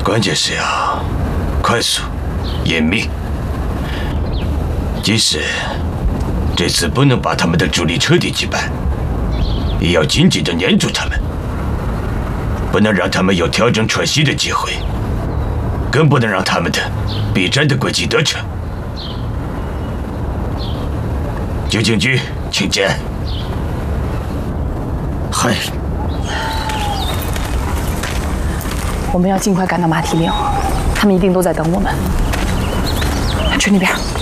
关键是要快速、严密。即使这次不能把他们的主力彻底击败，也要紧紧地粘住他们，不能让他们有调整喘息的机会，更不能让他们的必战的轨迹得逞。九警局，请见。 嗨。 我们要尽快赶到马蹄岭，他们一定都在等我们。去那边。